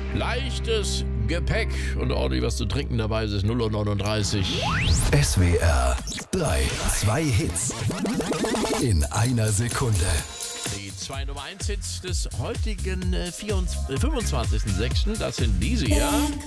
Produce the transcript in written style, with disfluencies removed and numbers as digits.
Leichtes Gepäck und ordentlich was zu trinken dabei ist 0:39 Uhr. SWR 3, 2 Hits in einer Sekunde. Die 2 Nummer 1 Hits des heutigen 25.06. Das sind diese hier.